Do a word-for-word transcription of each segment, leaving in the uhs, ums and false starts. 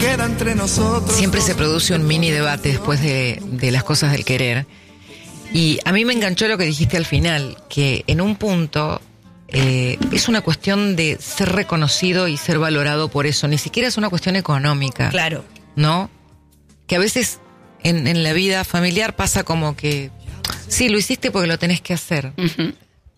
queda entre nosotros. Siempre se produce un mini debate después de, de las cosas del querer. Y a mí me enganchó lo que dijiste al final, que en un punto eh, es una cuestión de ser reconocido y ser valorado por eso. Ni siquiera es una cuestión económica. Claro. ¿No? Que a veces en, en la vida familiar pasa como que, sí, lo hiciste porque lo tenés que hacer. Uh-huh.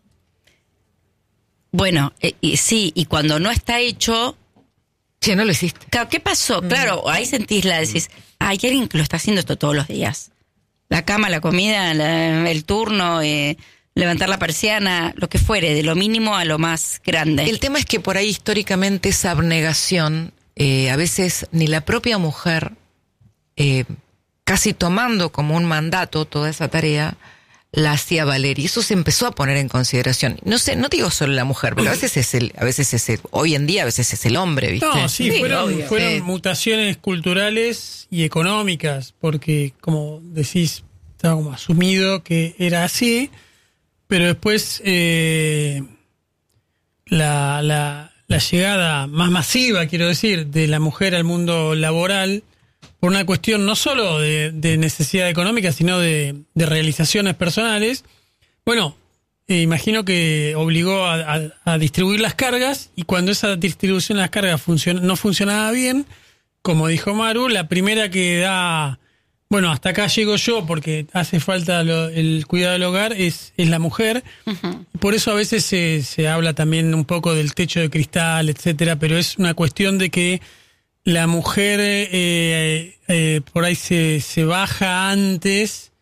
Bueno, eh, y sí, y cuando no está hecho... Sí, no lo hiciste. Claro, ¿qué pasó? Mm. Claro, ahí sentís la, decís, ah, hay alguien que lo está haciendo esto todos los días. La cama, la comida, la, el turno, eh, levantar la persiana, lo que fuere, de lo mínimo a lo más grande. El tema es que por ahí históricamente esa abnegación, eh, a veces ni la propia mujer, eh, casi tomando como un mandato toda esa tarea, la hacía valer, y eso se empezó a poner en consideración. No sé, no digo solo la mujer, pero a veces es el, a veces es el, hoy en día a veces es el hombre, ¿viste? No, sí, sí fueron, obvio. fueron sí. mutaciones culturales y económicas, porque como decís, estaba como asumido que era así, pero después eh, la, la, la llegada más masiva, quiero decir, de la mujer al mundo laboral, por una cuestión no solo de, de necesidad económica, sino de, de realizaciones personales, bueno, eh, imagino que obligó a, a, a distribuir las cargas, y cuando esa distribución de las cargas funcion, no funcionaba bien, como dijo Maru, la primera que da, bueno, hasta acá llego yo porque hace falta lo, el cuidado del hogar, es, es la mujer. Uh-huh. Por eso a veces se, se habla también un poco del techo de cristal, etcétera, pero es una cuestión de que la mujer eh, eh, por ahí se, se baja antes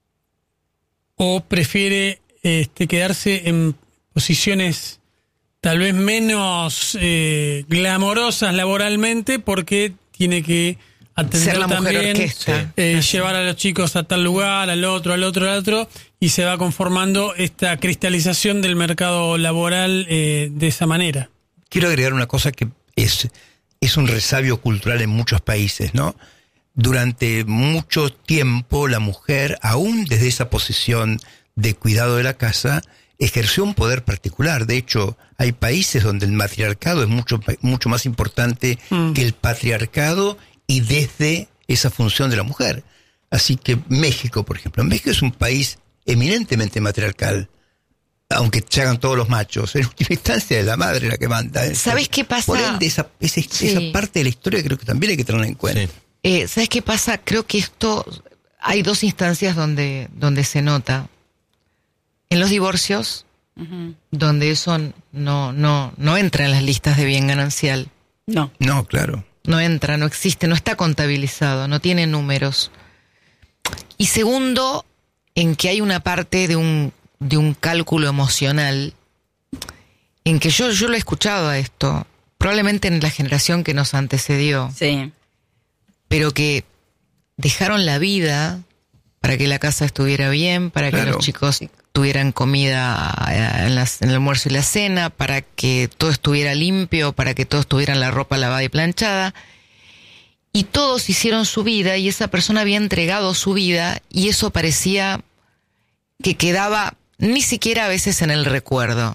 o prefiere este, quedarse en posiciones tal vez menos eh, glamorosas laboralmente, porque tiene que atender ser la también, mujer orquesta. Eh, llevar a los chicos a tal lugar, al otro, al otro, al otro, y se va conformando esta cristalización del mercado laboral eh, de esa manera. Quiero agregar una cosa que es... es un resabio cultural en muchos países, ¿no? Durante mucho tiempo la mujer, aún desde esa posición de cuidado de la casa, ejerció un poder particular. De hecho, hay países donde el matriarcado es mucho, mucho más importante mm. que el patriarcado, y desde esa función de la mujer. Así que México, por ejemplo, México es un país eminentemente matriarcal. Aunque se hagan todos los machos, en última instancia es la madre la que manda. ¿Sabes qué pasa? Por ende, esa, esa, sí. esa parte de la historia creo que también hay que tenerla en cuenta. Sí. Eh, ¿Sabes qué pasa? Creo que esto, hay dos instancias donde, donde se nota. En los divorcios, uh-huh. donde eso no, no, no entra en las listas de bien ganancial. No. No, claro. No entra, no existe, no está contabilizado, no tiene números. Y segundo, en que hay una parte de un de un cálculo emocional, en que yo, yo lo he escuchado a esto, probablemente en la generación que nos antecedió, sí. pero que dejaron la vida para que la casa estuviera bien, para claro. que los chicos tuvieran comida en, las, en el almuerzo y la cena, para que todo estuviera limpio, para que todos tuvieran la ropa lavada y planchada, y todos hicieron su vida, y esa persona había entregado su vida, y eso parecía que quedaba ni siquiera a veces en el recuerdo.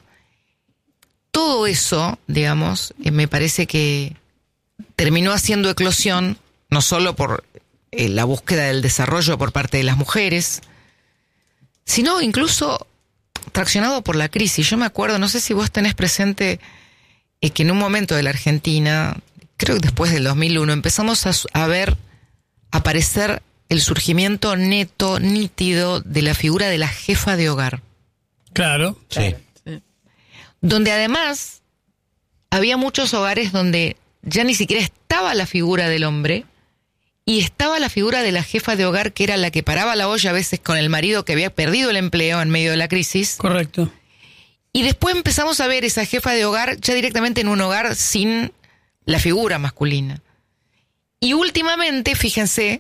Todo eso, digamos, eh, me parece que terminó haciendo eclosión, no solo por eh, la búsqueda del desarrollo por parte de las mujeres, sino incluso traccionado por la crisis. Yo me acuerdo, no sé si vos tenés presente, eh, que en un momento de la Argentina, creo que después del dos mil uno, empezamos a, a ver aparecer el surgimiento neto, nítido, de la figura de la jefa de hogar. Claro, sí. sí. Donde además había muchos hogares donde ya ni siquiera estaba la figura del hombre, y estaba la figura de la jefa de hogar, que era la que paraba la olla a veces con el marido que había perdido el empleo en medio de la crisis. Correcto. Y después empezamos a ver esa jefa de hogar ya directamente en un hogar sin la figura masculina. Y últimamente, fíjense,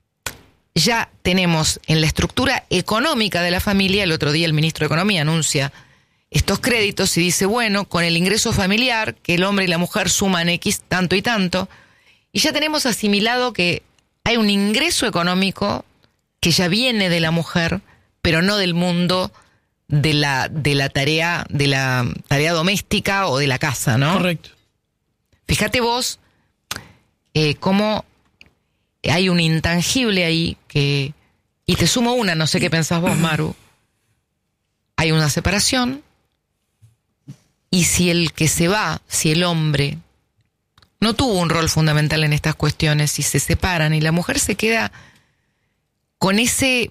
ya tenemos en la estructura económica de la familia, el otro día el ministro de Economía anuncia estos créditos y dice, bueno, con el ingreso familiar, que el hombre y la mujer suman X tanto y tanto, y ya tenemos asimilado que hay un ingreso económico que ya viene de la mujer, pero no del mundo de la, de la tarea, de la tarea doméstica o de la casa, ¿no? Correcto. Fíjate vos eh, cómo hay un intangible ahí que... Y te sumo una, no sé qué pensás vos, Maru. Hay una separación, y si el que se va, si el hombre no tuvo un rol fundamental en estas cuestiones, si se separan y la mujer se queda con ese...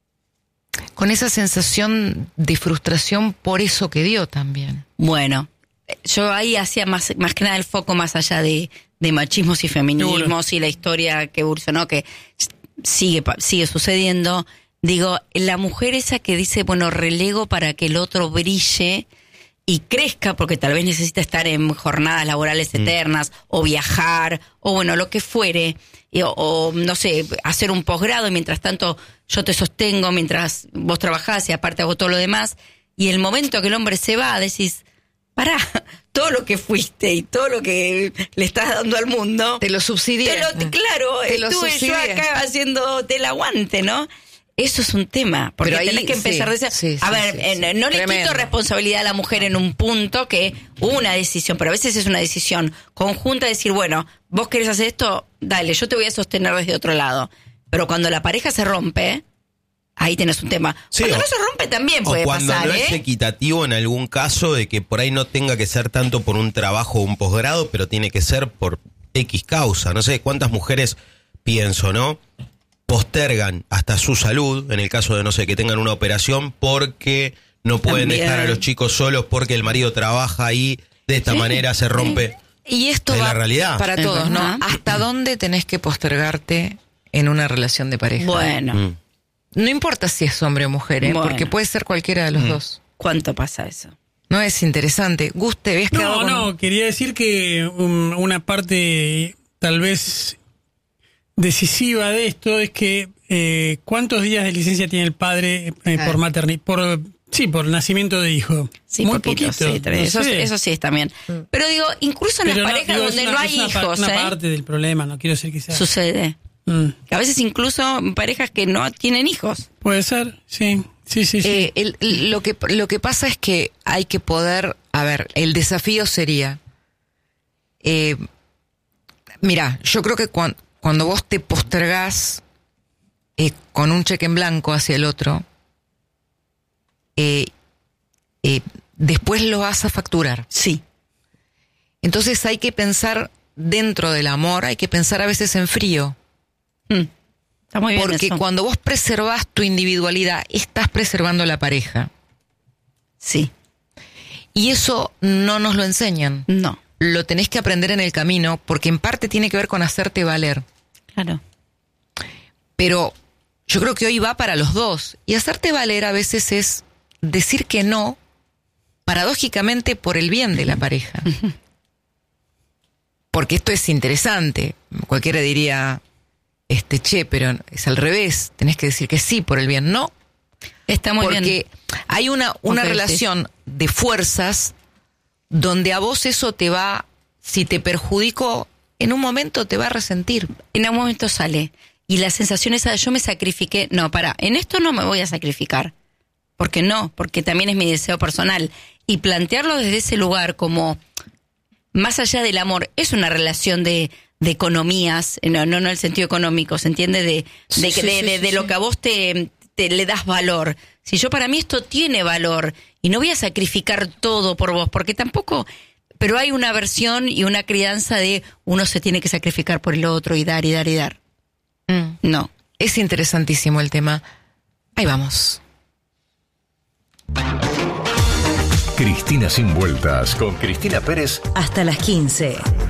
con esa sensación de frustración por eso que dio también. Bueno, yo ahí hacía más, más que nada el foco más allá de, de machismos y feminismos Seguro. Y la historia que evolucionó, que sigue, sigue sucediendo. Digo, la mujer esa que dice, bueno, relego para que el otro brille y crezca, porque tal vez necesita estar en jornadas laborales eternas, mm. o viajar, o bueno, lo que fuere, y, o, o no sé, hacer un posgrado, y mientras tanto yo te sostengo, mientras vos trabajás y aparte hago todo lo demás, y el momento que el hombre se va, decís, pará, todo lo que fuiste y todo lo que le estás dando al mundo... Te lo subsidié. Te lo, claro, te estuve lo yo acá haciéndote el aguante, ¿no? Eso es un tema, porque ahí, tenés que empezar sí, a decir, sí, sí, a ver, sí, sí, no sí. le Tremendo. Quito responsabilidad a la mujer en un punto que hubo una decisión, pero a veces es una decisión conjunta de decir, bueno, vos querés hacer esto, dale, yo te voy a sostener desde otro lado. Pero cuando la pareja se rompe, ahí tenés un tema. Sí, cuando o, no se rompe también puede pasar, O cuando no ¿eh? es equitativo en algún caso, de que por ahí no tenga que ser tanto por un trabajo o un posgrado, pero tiene que ser por X causa. No sé cuántas mujeres, pienso, ¿no?, postergan hasta su salud, en el caso de, no sé, que tengan una operación, porque no pueden También. dejar a los chicos solos, porque el marido trabaja y de esta sí, manera se rompe. Sí. Y esto va la realidad. Para todos, ¿no? ¿Hasta dónde tenés que postergarte en una relación de pareja? Bueno. Mm. No importa si es hombre o mujer, ¿eh? Bueno. Porque puede ser cualquiera de los mm. dos. ¿Cuánto pasa eso? No, es interesante. Gus, ¿te habías quedado No, con... no, quería decir que um, una parte tal vez decisiva de esto es que eh, ¿cuántos días de licencia tiene el padre eh, por maternidad? Por, sí, por nacimiento de hijo. Sí, muy poquito, poquito. Sí, eso, sí. eso sí es también. Pero digo, incluso en Pero las no, parejas digo, donde una, no hay una, hijos, una ¿eh? parte del problema, no quiero decir que sea. Sucede. Mm. A veces incluso parejas que no tienen hijos. Puede ser, sí, sí, sí. sí. Eh, el, lo que lo que pasa es que hay que poder, a ver, el desafío sería, eh, mira, yo creo que cuando Cuando vos te postergás eh, con un cheque en blanco hacia el otro, eh, eh, después lo vas a facturar. Sí. Entonces hay que pensar dentro del amor, hay que pensar a veces en frío. Mm. Está muy bien. Porque eso. Cuando vos preservás tu individualidad, estás preservando la pareja. Sí. Y eso no nos lo enseñan. No. Lo tenés que aprender en el camino, porque en parte tiene que ver con hacerte valer. Claro. Pero yo creo que hoy va para los dos. Y hacerte valer a veces es decir que no, paradójicamente, por el bien de la pareja. Porque esto es interesante. Cualquiera diría, este che, pero es al revés. Tenés que decir que sí por el bien. No. Está muy porque bien. Porque hay una, una okay, relación sí. de fuerzas donde a vos eso te va, si te perjudicó, en un momento te va a resentir. En un momento sale. Y la sensación esa de yo me sacrifiqué. No, pará, en esto no me voy a sacrificar. Porque no, porque también es mi deseo personal. Y plantearlo desde ese lugar como, más allá del amor, es una relación de, de economías, no, no en el sentido económico, ¿se entiende? De, sí, de, sí, de, sí, de, sí, de sí. lo que a vos te, te le das valor. Si yo para mí esto tiene valor y no voy a sacrificar todo por vos, porque tampoco, pero hay una versión y una crianza de uno se tiene que sacrificar por el otro y dar y dar y dar. Mm. No. Es interesantísimo el tema. Ahí vamos. Cristina sin vueltas con Cristina Pérez hasta las quince.